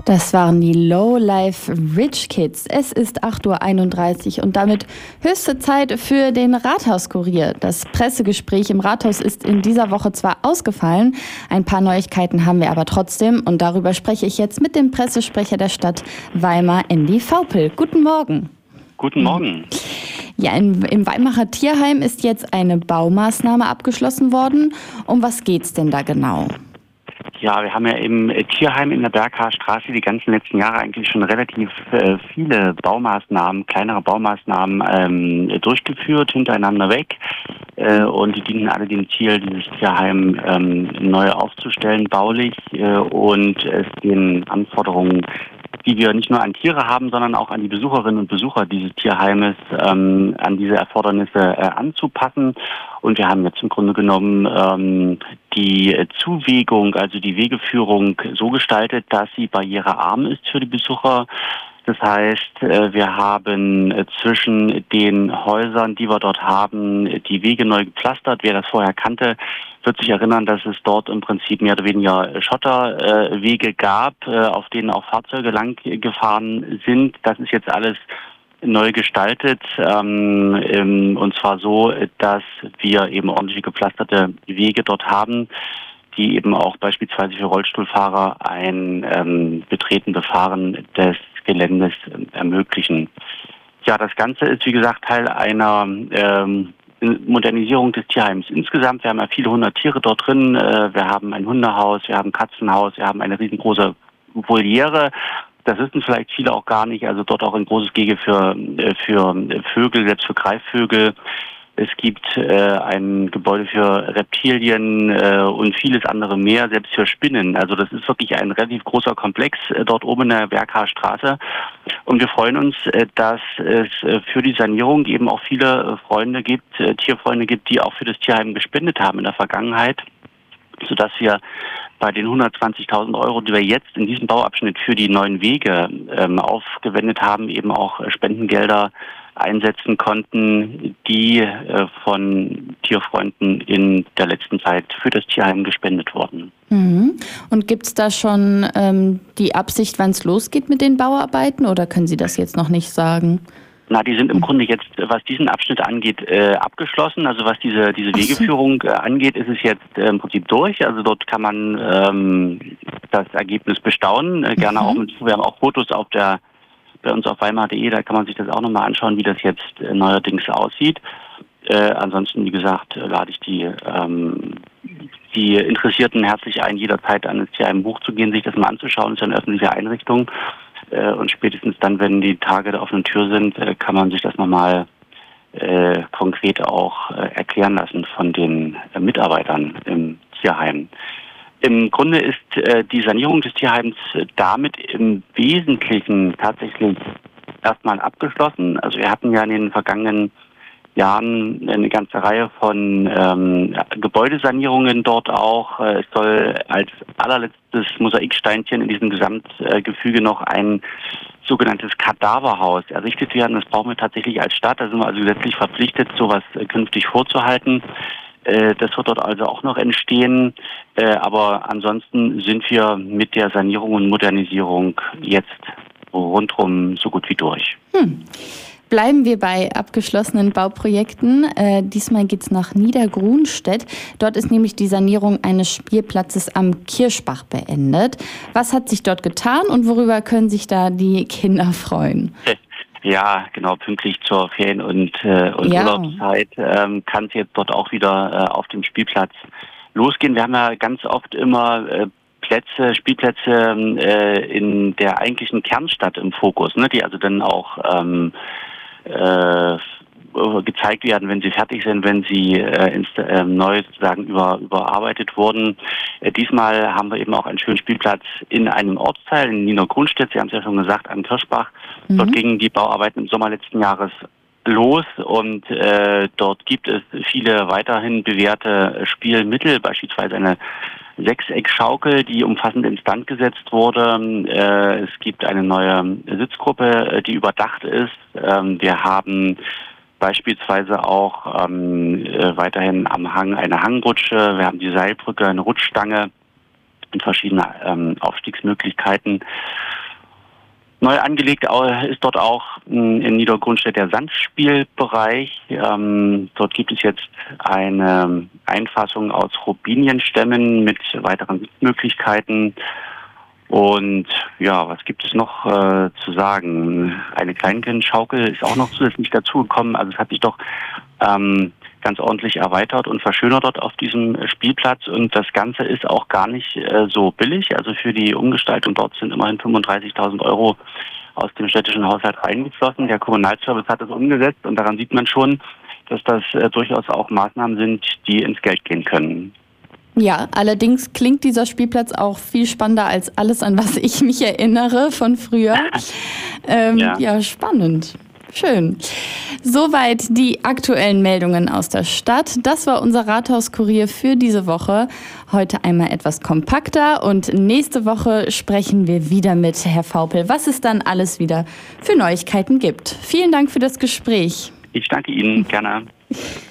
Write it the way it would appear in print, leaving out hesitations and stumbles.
Das waren die Low-Life Rich Kids. Es ist 8:31 Uhr und damit höchste Zeit für den Rathauskurier. Das Pressegespräch im Rathaus ist in dieser Woche zwar ausgefallen, ein paar Neuigkeiten haben wir aber trotzdem und darüber spreche ich jetzt mit dem Pressesprecher der Stadt Weimar, Andy Vaupel. Guten Morgen. Guten Morgen. Ja, im Weimarer Tierheim ist jetzt eine Baumaßnahme abgeschlossen worden. Um was geht's denn da genau? Ja, wir haben ja im Tierheim in der Berghaar Straße die ganzen letzten Jahre eigentlich schon relativ viele Baumaßnahmen, kleinere Baumaßnahmen durchgeführt, hintereinander weg. Und die dienen alle dem Ziel, dieses Tierheim neu aufzustellen, baulich und es den Anforderungen, die wir nicht nur an Tiere haben, sondern auch an die Besucherinnen und Besucher dieses Tierheimes, an diese Erfordernisse anzupassen. Und wir haben jetzt im Grunde genommen die Zuwegung, also die Wegeführung so gestaltet, dass sie barrierearm ist für die Besucher. Das heißt, wir haben zwischen den Häusern, die wir dort haben, die Wege neu gepflastert. Wer das vorher kannte, wird sich erinnern, dass es dort im Prinzip mehr oder weniger Schotterwege gab, auf denen auch Fahrzeuge lang gefahren sind. Das ist jetzt alles neu gestaltet, und zwar so, dass wir eben ordentlich gepflasterte Wege dort haben, die eben auch beispielsweise für Rollstuhlfahrer ein Betreten, Befahren des Geländes ermöglichen. Ja, das Ganze ist, wie gesagt, Teil einer Modernisierung des Tierheims insgesamt. Wir haben ja viele hundert Tiere dort drin. Wir haben ein Hundehaus, wir haben ein Katzenhaus, wir haben eine riesengroße Voliere. Das wissen vielleicht viele auch gar nicht. Also dort auch ein großes Gehege für Vögel, selbst für Greifvögel. Es gibt ein Gebäude für Reptilien und vieles andere mehr, selbst für Spinnen. Also das ist wirklich ein relativ großer Komplex dort oben in der Berghaar Straße. Und wir freuen uns, dass es für die Sanierung eben auch viele Freunde gibt, Tierfreunde gibt, die auch für das Tierheim gespendet haben in der Vergangenheit, sodass wir bei den 120.000 Euro, die wir jetzt in diesem Bauabschnitt für die neuen Wege aufgewendet haben, eben auch Spendengelder einsetzen konnten, die von Tierfreunden in der letzten Zeit für das Tierheim gespendet wurden. Mhm. Und gibt es da schon die Absicht, wann es losgeht mit den Bauarbeiten, oder können Sie das jetzt noch nicht sagen? Na, die sind im Grunde jetzt, was diesen Abschnitt angeht, abgeschlossen. Also was diese Wegeführung angeht, ist es jetzt im Prinzip durch. Also dort kann man das Ergebnis bestaunen. Gerne auch wir haben auch Fotos bei uns auf weimar.de, da kann man sich das auch nochmal anschauen, wie das jetzt neuerdings aussieht. Ansonsten, wie gesagt, lade ich die Interessierten herzlich ein, jederzeit an das Tierheim Buch zu gehen, sich das mal anzuschauen. Das ist ja eine öffentliche Einrichtung. Und spätestens dann, wenn die Tage der offenen Tür sind, kann man sich das nochmal konkret auch erklären lassen von den Mitarbeitern im Tierheim. Im Grunde ist die Sanierung des Tierheims damit im Wesentlichen tatsächlich erstmal abgeschlossen. Also wir hatten ja in den vergangenen Jahren eine ganze Reihe von Gebäudesanierungen dort auch. Es soll als allerletztes Mosaiksteinchen in diesem Gesamtgefüge noch ein sogenanntes Kadaverhaus errichtet werden. Das brauchen wir tatsächlich als Stadt. Da sind wir also gesetzlich verpflichtet, sowas künftig vorzuhalten. Das wird dort also auch noch entstehen. Aber ansonsten sind wir mit der Sanierung und Modernisierung jetzt rundherum so gut wie durch. Bleiben wir bei abgeschlossenen Bauprojekten. Diesmal geht es nach Niedergrunstedt. Dort ist nämlich die Sanierung eines Spielplatzes am Kirschbach beendet. Was hat sich dort getan und worüber können sich da die Kinder freuen? Ja, genau, pünktlich zur Ferien- und Urlaubszeit kann es jetzt dort auch wieder auf dem Spielplatz losgehen. Wir haben ja ganz oft immer Spielplätze in der eigentlichen Kernstadt im Fokus, ne, die also dann auch gezeigt werden, wenn sie fertig sind, wenn sie neu sozusagen überarbeitet wurden. Diesmal haben wir eben auch einen schönen Spielplatz in einem Ortsteil, in Niedergrunstedt, Sie haben es ja schon gesagt, am Kirschbach. Dort gingen die Bauarbeiten im Sommer letzten Jahres los und dort gibt es viele weiterhin bewährte Spielmittel, beispielsweise eine Sechseckschaukel, die umfassend instand gesetzt wurde. Es gibt eine neue Sitzgruppe, die überdacht ist. Wir haben beispielsweise auch weiterhin am Hang eine Hangrutsche. Wir haben die Seilbrücke, eine Rutschstange. und verschiedene Aufstiegsmöglichkeiten. Neu angelegt ist dort auch in Niedergrundstedt der Sandspielbereich. Dort gibt es jetzt eine Einfassung aus Robinienstämmen mit weiteren Möglichkeiten. Und ja, was gibt es noch zu sagen? Eine Kleinkindschaukel ist auch noch zusätzlich dazugekommen. Also es hat sich doch ganz ordentlich erweitert und verschönert dort auf diesem Spielplatz. Und das Ganze ist auch gar nicht so billig. Also für die Umgestaltung dort sind immerhin 35.000 Euro aus dem städtischen Haushalt reingeflossen. Der Kommunalservice hat es umgesetzt und daran sieht man schon, dass das durchaus auch Maßnahmen sind, die ins Geld gehen können. Ja, allerdings klingt dieser Spielplatz auch viel spannender als alles, an was ich mich erinnere von früher. Ja, spannend. Schön. Soweit die aktuellen Meldungen aus der Stadt. Das war unser Rathauskurier für diese Woche. Heute einmal etwas kompakter und nächste Woche sprechen wir wieder mit Herr Vaupel, was es dann alles wieder für Neuigkeiten gibt. Vielen Dank für das Gespräch. Ich danke Ihnen, gerne.